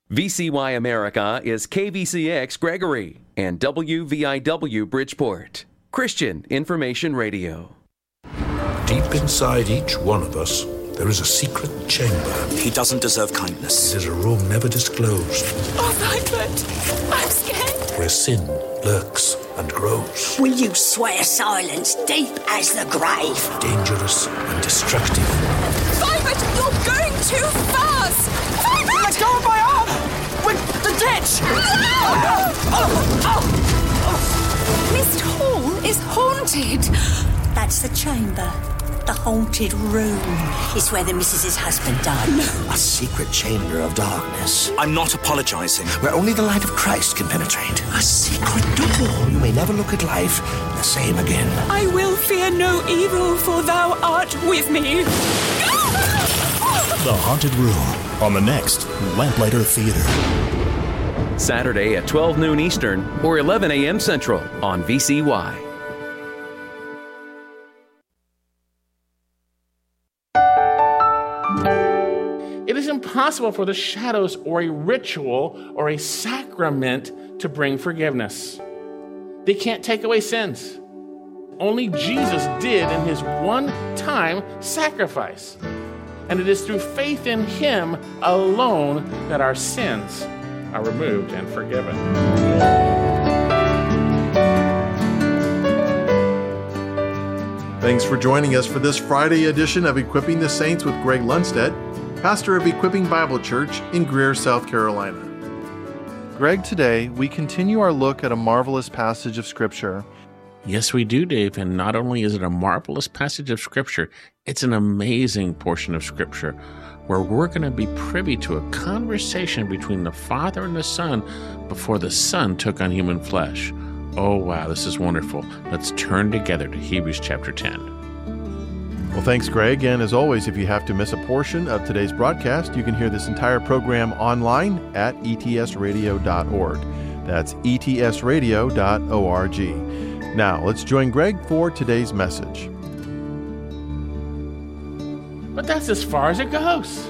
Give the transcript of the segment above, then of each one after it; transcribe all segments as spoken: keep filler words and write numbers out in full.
V C Y America is K V C X Gregory and W V I W Bridgeport, Christian Information Radio. Deep inside each one of us, there is a secret chamber. He doesn't deserve kindness. It is a room never disclosed. Oh, Violet, I'm scared. Where sin lurks and grows. Will you swear silence deep as the grave? Dangerous and destructive. Violet, you're going too fast. Violet! Let go of my arm! With the ditch! Oh, oh, oh. Mist Hall is haunted. That's the chamber. The haunted room is where the missus's husband died. A secret chamber of darkness. I'm not apologizing. Where only the light of Christ can penetrate. A secret door. You may never look at life the same again. I will fear no evil, for thou art with me. The Haunted Room on the next Lamplighter Theater. Saturday at twelve noon Eastern or eleven a.m. Central on V C Y. It is impossible for the shadows or a ritual or a sacrament to bring forgiveness. They can't take away sins. Only Jesus did in his one-time sacrifice. And it is through faith in him alone that our sins are removed and forgiven. Thanks for joining us for this Friday edition of Equipping the Saints with Greg Lundstedt, pastor of Equipping Bible Church in Greer, South Carolina. Greg, today we continue our look at a marvelous passage of Scripture. Yes, we do, Dave. And not only is it a marvelous passage of Scripture, it's an amazing portion of Scripture where we're going to be privy to a conversation between the Father and the Son before the Son took on human flesh. Oh, wow, this is wonderful. Let's turn together to Hebrews chapter ten. Well, thanks, Greg. And as always, if you have to miss a portion of today's broadcast, you can hear this entire program online at e t s radio dot org. That's e t s radio dot org. Now, let's join Greg for today's message. But that's as far as it goes.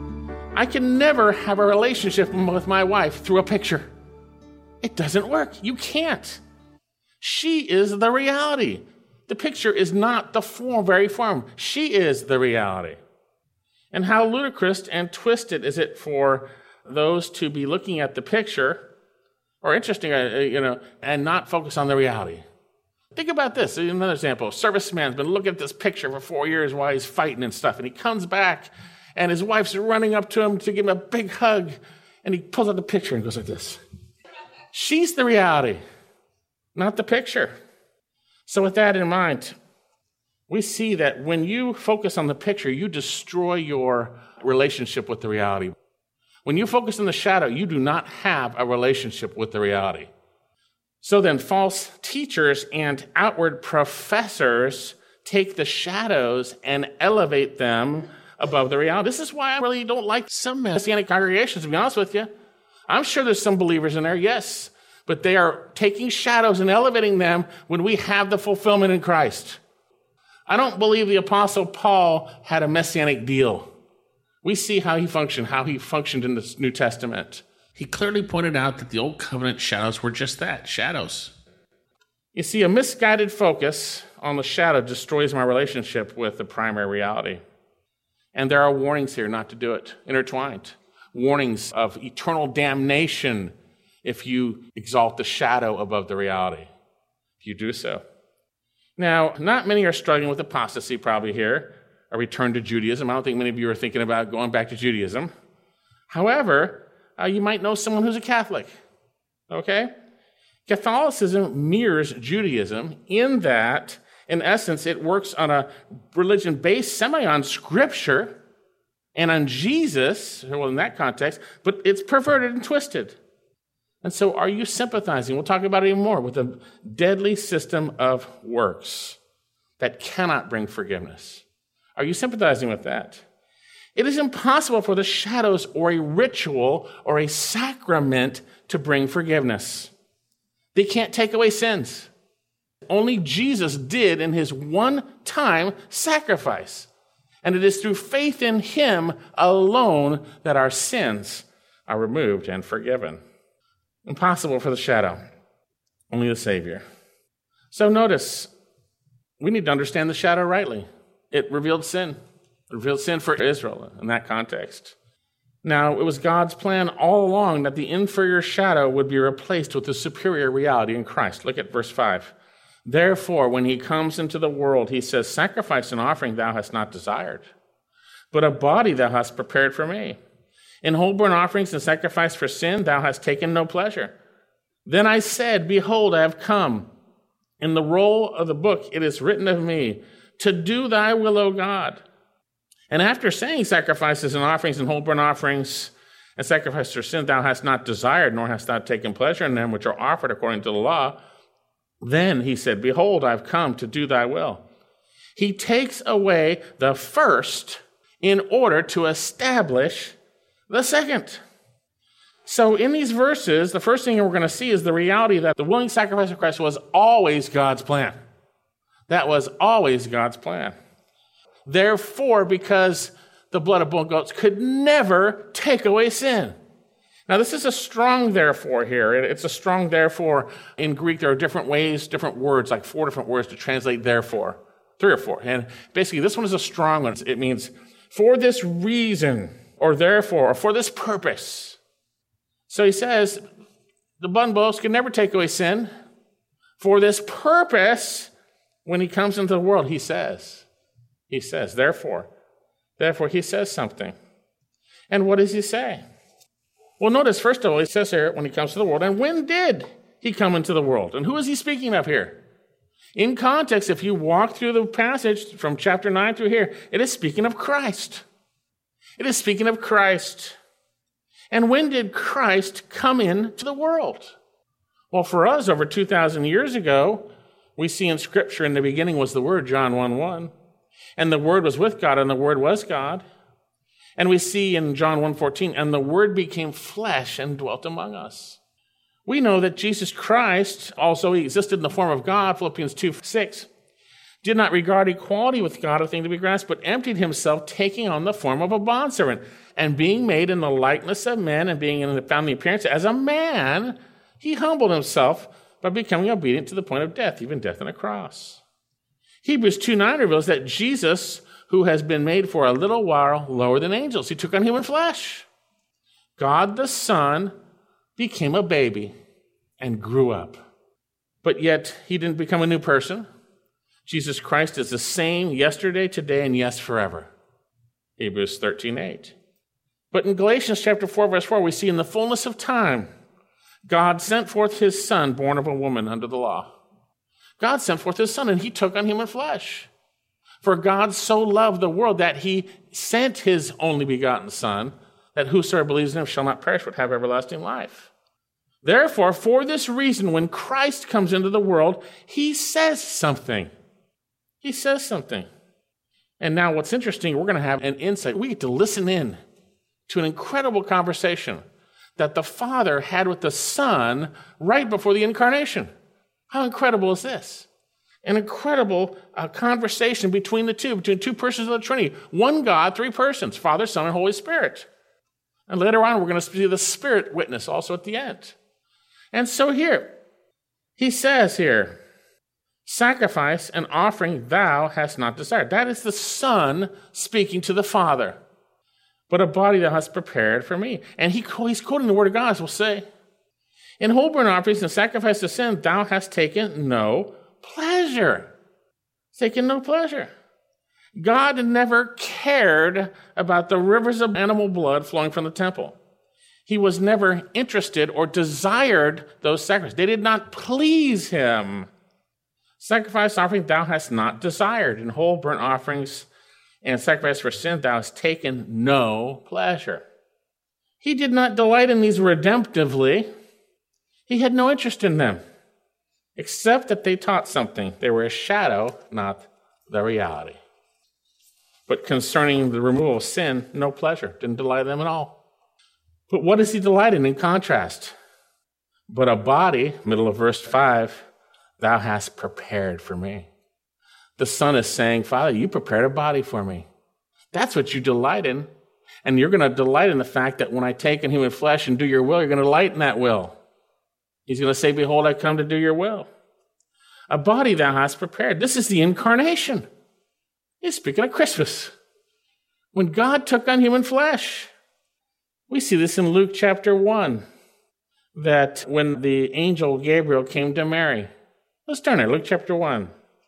I can never have a relationship with my wife through a picture. It doesn't work. You can't. She is the reality. The picture is not the form, very form. She is the reality. And how ludicrous and twisted is it for those to be looking at the picture, or interesting, you know, and not focus on the reality. Think about this. Another example. A serviceman's been looking at this picture for four years while he's fighting and stuff, and he comes back, and his wife's running up to him to give him a big hug, and he pulls out the picture and goes like this. She's the reality, not the picture. So with that in mind, we see that when you focus on the picture, you destroy your relationship with the reality. When you focus on the shadow, you do not have a relationship with the reality. So then false teachers and outward professors take the shadows and elevate them above the reality. This is why I really don't like some Messianic congregations, to be honest with you. I'm sure there's some believers in there, yes, but they are taking shadows and elevating them when we have the fulfillment in Christ. I don't believe the Apostle Paul had a Messianic deal. We see how he functioned, how he functioned in the New Testament. He clearly pointed out that the Old Covenant shadows were just that, shadows. You see, a misguided focus on the shadow destroys my relationship with the primary reality. And there are warnings here not to do it, intertwined. Warnings of eternal damnation if you exalt the shadow above the reality, if you do so. Now, not many are struggling with apostasy probably here, a return to Judaism. I don't think many of you are thinking about going back to Judaism. However, uh, you might know someone who's a Catholic, okay? Catholicism mirrors Judaism in that, in essence, it works on a religion based semi on Scripture and on Jesus, well, in that context, but it's perverted and twisted. And so are you sympathizing? We'll talk about it even more with a deadly system of works that cannot bring forgiveness. Are you sympathizing with that? It is impossible for the shadows or a ritual or a sacrament to bring forgiveness. They can't take away sins. Only Jesus did in his one-time sacrifice. And it is through faith in him alone that our sins are removed and forgiven. Impossible for the shadow, only the Savior. So notice, we need to understand the shadow rightly. It revealed sin. It revealed sin for Israel in that context. Now, it was God's plan all along that the inferior shadow would be replaced with the superior reality in Christ. Look at verse five. Therefore, when he comes into the world, he says, sacrifice and offering thou hast not desired, but a body thou hast prepared for me. In whole burnt offerings and sacrifice for sin thou hast taken no pleasure. Then I said, behold, I have come. In the roll of the book it is written of me, to do thy will, O God. And after saying sacrifices and offerings and whole burnt offerings and sacrifice for sin thou hast not desired, nor hast thou taken pleasure in them which are offered according to the law, then he said, behold, I have come to do thy will. He takes away the first in order to establish the second. So in these verses, the first thing we're going to see is the reality that the willing sacrifice of Christ was always God's plan. That was always God's plan. Therefore, because the blood of bull goats could never take away sin. Now, this is a strong therefore here. It's a strong therefore. In Greek, there are different ways, different words, like four different words to translate therefore. Three or four. And basically, this one is a strong one. It means for this reason, or therefore, or for this purpose. So he says, the blood of bulls can never take away sin. For this purpose, when he comes into the world, he says, he says, therefore, therefore, he says something. And what does he say? Well, notice, first of all, he says here, when he comes to the world, and when did he come into the world? And who is he speaking of here? In context, if you walk through the passage from chapter nine through here, it is speaking of Christ. It is speaking of Christ. And when did Christ come into the world? Well, for us, over two thousand years ago, we see in Scripture, in the beginning was the Word, John one one, and the Word was with God, and the Word was God. And we see in John one fourteen, and the Word became flesh and dwelt among us. We know that Jesus Christ also existed in the form of God, Philippians two six, did not regard equality with God a thing to be grasped, but emptied himself, taking on the form of a bondservant, and being made in the likeness of men, and being in the, found the appearance as a man, he humbled himself by becoming obedient to the point of death, even death on a cross. Hebrews two nine reveals that Jesus, who has been made for a little while lower than angels, he took on human flesh. God the Son became a baby and grew up. But yet, he didn't become a new person. Jesus Christ is the same yesterday, today, and yes, forever. Hebrews thirteen eight. But in Galatians chapter four, verse four, we see in the fullness of time, God sent forth his Son, born of a woman under the law. God sent forth his Son, and he took on human flesh. For God so loved the world that he sent his only begotten Son, that whosoever believes in him shall not perish but have everlasting life. Therefore, for this reason, when Christ comes into the world, he says something. He says something. And now what's interesting, we're going to have an insight. We get to listen in to an incredible conversation that the Father had with the Son right before the incarnation. How incredible is this? An incredible uh, conversation between the two, between two persons of the Trinity. One God, three persons, Father, Son, and Holy Spirit. And later on, we're going to see the Spirit witness also at the end. And so here, he says here, sacrifice and offering thou hast not desired. That is the Son speaking to the Father. But a body thou hast prepared for me. And he, he's quoting the word of God, as we'll say. In whole burnt offerings and sacrifice of sin, thou hast taken no pleasure. Taken no pleasure. God never cared about the rivers of animal blood flowing from the temple. He was never interested or desired those sacrifices. They did not please him. Sacrifice offering thou hast not desired. In whole burnt offerings and sacrifice for sin thou hast taken no pleasure. He did not delight in these redemptively. He had no interest in them, except that they taught something. They were a shadow, not the reality. But concerning the removal of sin, no pleasure. Didn't delight in them at all. But what does he delight in in contrast? But a body, middle of verse five, thou hast prepared for me. The Son is saying, Father, you prepared a body for me. That's what you delight in. And you're going to delight in the fact that when I take in human flesh and do your will, you're going to delight in that will. He's going to say, behold, I come to do your will. A body thou hast prepared. This is the incarnation. He's speaking of Christmas. When God took on human flesh. We see this in Luke chapter one, that when the angel Gabriel came to Mary. Let's turn there, Luke chapter one.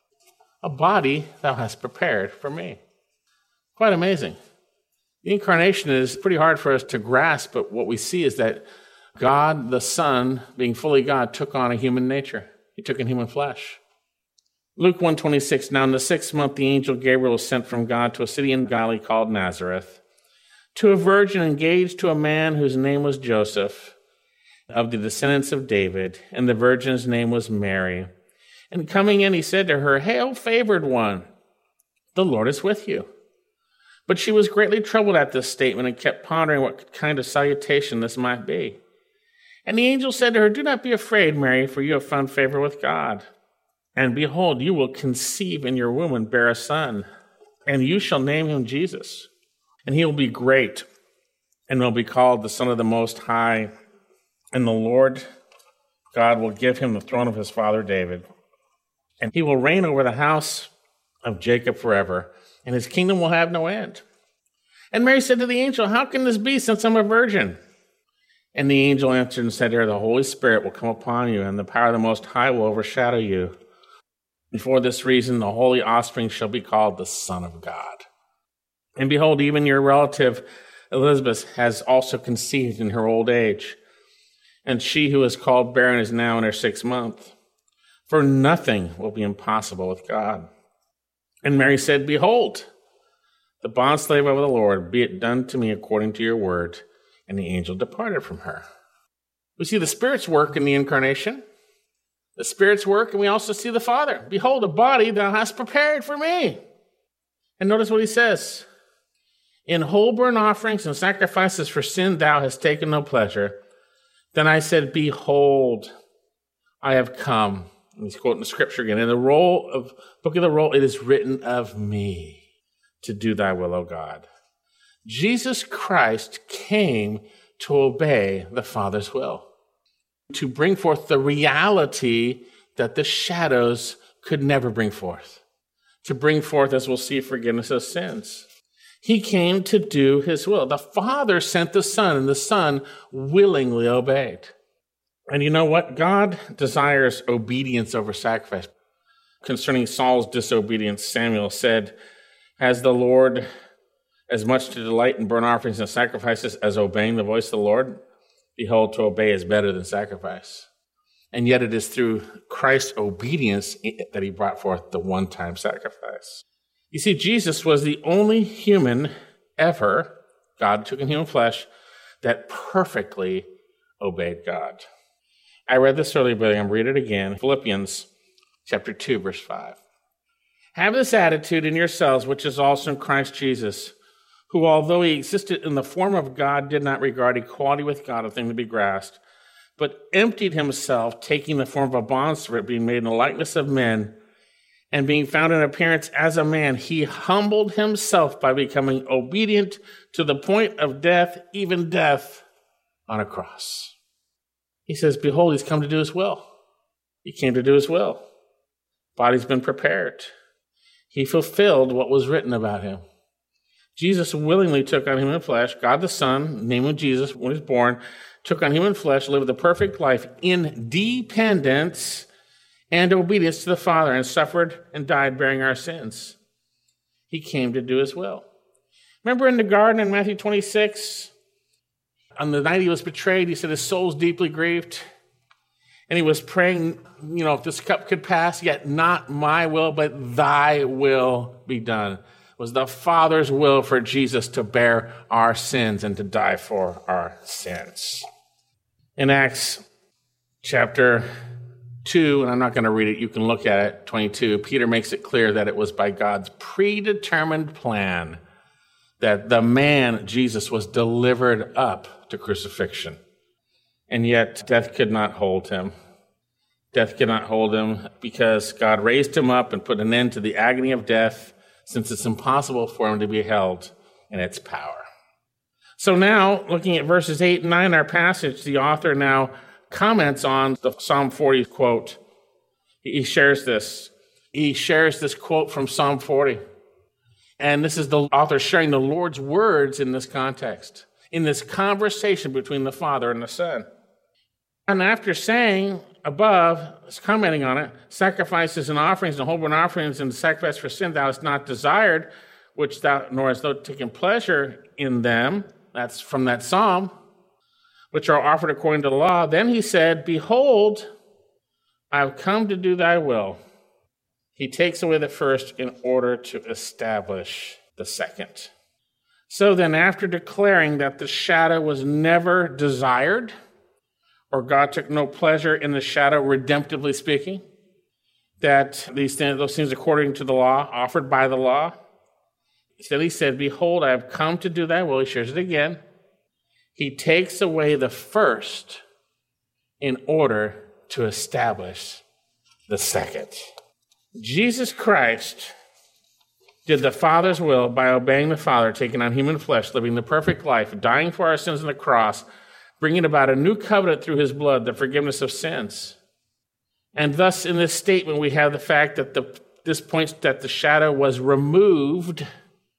A body thou hast prepared for me. Quite amazing. The incarnation is pretty hard for us to grasp, but what we see is that God, the Son, being fully God, took on a human nature. He took in human flesh. Luke one twenty-six, now in the sixth month the angel Gabriel was sent from God to a city in Galilee called Nazareth, to a virgin engaged to a man whose name was Joseph, of the descendants of David, and the virgin's name was Mary. And coming in, he said to her, Hail, favored one, the Lord is with you. But she was greatly troubled at this statement and kept pondering what kind of salutation this might be. And the angel said to her, Do not be afraid, Mary, for you have found favor with God. And behold, you will conceive in your womb and bear a son, and you shall name him Jesus. And he will be great, and will be called the Son of the Most High. And the Lord God will give him the throne of his father David. And he will reign over the house of Jacob forever, and his kingdom will have no end. And Mary said to the angel, How can this be, since I'm a virgin? And the angel answered and said to her, The Holy Spirit will come upon you, and the power of the Most High will overshadow you. And for this reason, the holy offspring shall be called the Son of God. And behold, even your relative Elizabeth has also conceived in her old age, and she who is called barren is now in her sixth month. For nothing will be impossible with God. And Mary said, Behold, the bondslave of the Lord, be it done to me according to your word. And the angel departed from her. We see the Spirit's work in the incarnation, the Spirit's work, and we also see the Father. Behold, a body thou hast prepared for me. And notice what he says. In whole burnt offerings and sacrifices for sin thou hast taken no pleasure. Then I said, Behold, I have come. And he's quoting the scripture again. In the roll of book of the roll, it is written of me to do thy will, O God. Jesus Christ came to obey the Father's will, to bring forth the reality that the shadows could never bring forth, to bring forth, as we'll see, forgiveness of sins. He came to do his will. The Father sent the Son, and the Son willingly obeyed. And you know what? God desires obedience over sacrifice. Concerning Saul's disobedience, Samuel said, Has the Lord as much to delight in burnt offerings and sacrifices as obeying the voice of the Lord? Behold, to obey is better than sacrifice. And yet it is through Christ's obedience that he brought forth the one-time sacrifice. You see, Jesus was the only human ever, God took in human flesh, that perfectly obeyed God. I read this earlier, but I'm going to read it again. Philippians chapter two, verse five. Have this attitude in yourselves, which is also in Christ Jesus, who, although he existed in the form of God, did not regard equality with God a thing to be grasped, but emptied himself, taking the form of a bondservant, being made in the likeness of men, and being found in appearance as a man, he humbled himself by becoming obedient to the point of death, even death on a cross. He says, Behold, he's come to do his will. He came to do his will. Body's been prepared. He fulfilled what was written about him. Jesus willingly took on human flesh. God the Son, name of Jesus, when he was born, took on human flesh, lived a perfect life in dependence and obedience to the Father, and suffered and died bearing our sins. He came to do his will. Remember in the garden in Matthew twenty-six, on the night he was betrayed, he said his soul was deeply grieved. And he was praying, you know, if this cup could pass, yet not my will, but thy will be done. It was the Father's will for Jesus to bear our sins and to die for our sins. In Acts chapter two, and I'm not going to read it, you can look at it, twenty-two, Peter makes it clear that it was by God's predetermined plan that the man, Jesus, was delivered up to crucifixion. And yet death could not hold him. Death could not hold him because God raised him up and put an end to the agony of death, since it's impossible for him to be held in its power. So now, looking at verses eight and nine in our passage, the author now comments on the Psalm forty quote. He shares this. He shares this quote from Psalm forty. And this is the author sharing the Lord's words in this context, in this conversation between the Father and the Son. And after saying above, commenting on it, sacrifices and offerings and whole burnt offerings and sacrifice for sin thou hast not desired, which thou nor hast thou taken pleasure in them, that's from that psalm, which are offered according to the law. Then he said, behold, I have come to do thy will. He takes away the first in order to establish the second. So then, after declaring that the shadow was never desired, or God took no pleasure in the shadow, redemptively speaking, that these things, those things according to the law, offered by the law, then he said, behold, I have come to do thy will. He shares it again. He takes away the first in order to establish the second. Jesus Christ did the Father's will by obeying the Father, taking on human flesh, living the perfect life, dying for our sins on the cross, bringing about a new covenant through his blood, the forgiveness of sins. And thus, in this statement, we have the fact that the, this points that the shadow was removed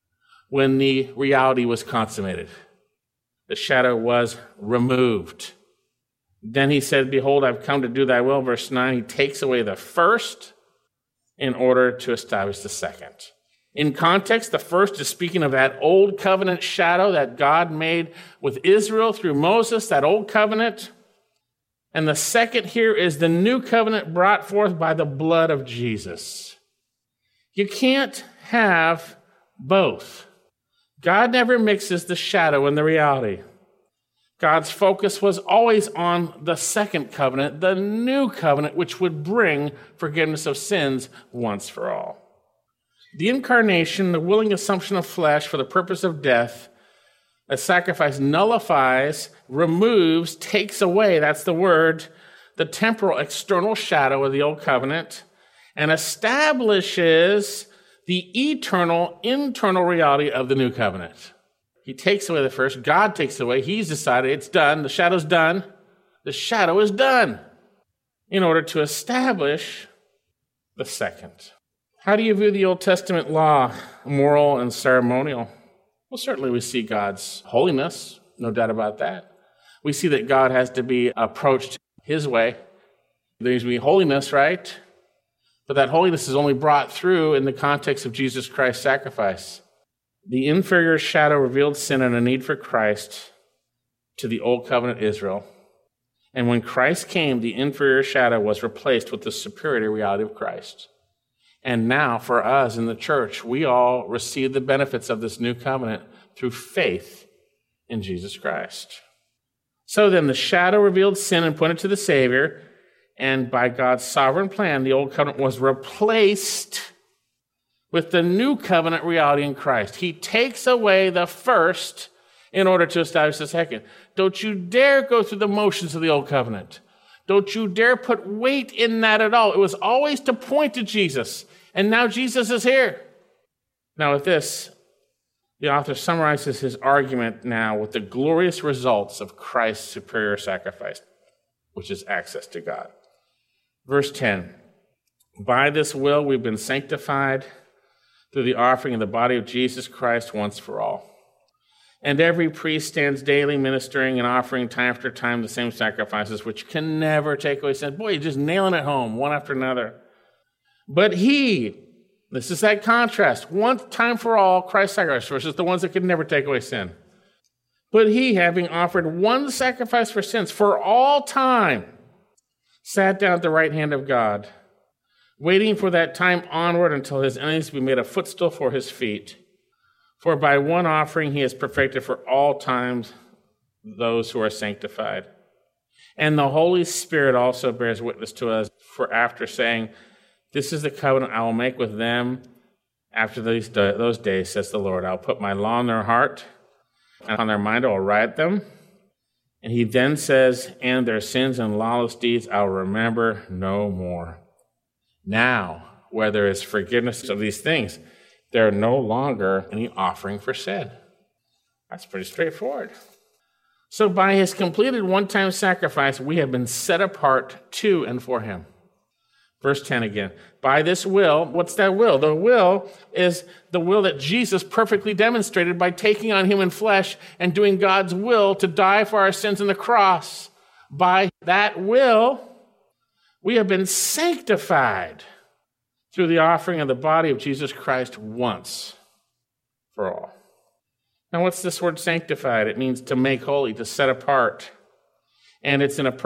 when the reality was consummated. The shadow was removed. Then he said, behold, I've come to do thy will. Verse nine, he takes away the first in order to establish the second. In context, the first is speaking of that old covenant shadow that God made with Israel through Moses, that old covenant. And the second here is the new covenant brought forth by the blood of Jesus. You can't have both. God never mixes the shadow and the reality. God's focus was always on the second covenant, the new covenant, which would bring forgiveness of sins once for all. The incarnation, the willing assumption of flesh for the purpose of death, a sacrifice nullifies, removes, takes away, that's the word, the temporal external shadow of the old covenant, and establishes the eternal internal reality of the new covenant. He takes away the first, God takes away, he's decided it's done, the shadow's done, the shadow is done, in order to establish the second. How do you view the Old Testament law, moral and ceremonial? Well, certainly we see God's holiness, no doubt about that. We see that God has to be approached his way. There needs to be holiness, right? But that holiness is only brought through in the context of Jesus Christ's sacrifice. The inferior shadow revealed sin and a need for Christ to the Old Covenant Israel. And when Christ came, the inferior shadow was replaced with the superior reality of Christ. And now, for us in the church, we all receive the benefits of this new covenant through faith in Jesus Christ. So then, the shadow revealed sin and pointed to the Savior, and by God's sovereign plan, the old covenant was replaced with the new covenant reality in Christ. He takes away the first in order to establish the second. Don't you dare go through the motions of the old covenant. Don't you dare put weight in that at all. It was always to point to Jesus. And now Jesus is here. Now with this, the author summarizes his argument now with the glorious results of Christ's superior sacrifice, which is access to God. Verse ten, by this will we've been sanctified through the offering of the body of Jesus Christ once for all. And every priest stands daily ministering and offering time after time the same sacrifices, which can never take away sin. Boy, you're just nailing it home, one after another. But he, this is that contrast, one time for all, Christ's sacrifice versus the ones that could never take away sin. But he, having offered one sacrifice for sins for all time, sat down at the right hand of God, waiting for that time onward until his enemies be made a footstool for his feet. For by one offering he has perfected for all times those who are sanctified. And the Holy Spirit also bears witness to us, for after saying, this is the covenant I will make with them after these those days, says the Lord. I'll put my law in their heart, and on their mind I will write them. And he then says, and their sins and lawless deeds I'll remember no more. Now, where there is forgiveness of these things, there are no longer any offering for sin. That's pretty straightforward. So by his completed one-time sacrifice, we have been set apart to and for him. Verse ten again. By this will, what's that will? The will is the will that Jesus perfectly demonstrated by taking on human flesh and doing God's will to die for our sins on the cross. By that will, we have been sanctified through the offering of the body of Jesus Christ once for all. Now, what's this word sanctified? It means to make holy, to set apart. And it's in a